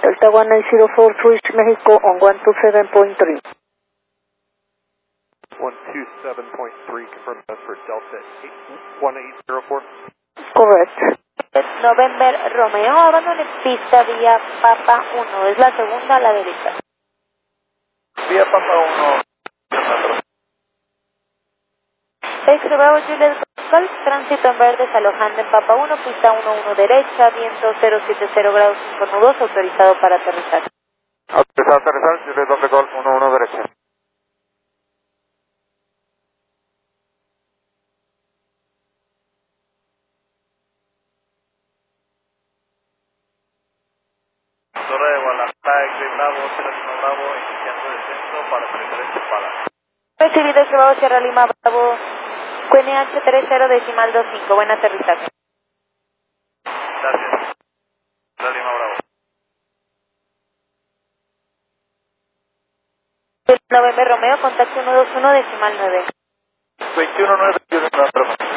Delta 1904 to reach Mexico on 127.3. 127.3, confirm that's for Delta 1804. Correct. November Romeo, abandone pista vía Papa 1, es la segunda a la derecha. Vía Papa 1. Extra Bravo Juliet Golf, tránsito en verde, alojando en Papa 1, pista 11 derecha, viento 070 grados 5 nudos, autorizado para aterrizar. Autorizado a aterrizar, Juliet Golf 11 derecha. Torre de Guadalajara, X Bravo, Sierra Lima Bravo, iniciando descenso para 33 para. Recibido Extra Bravo Sierra Lima Bravo, QNH 30.25, buen aterrizaje. Gracias. Sierra Lima Bravo. November Romeo, contacto 121.9. 21.9, Juliet Bravo.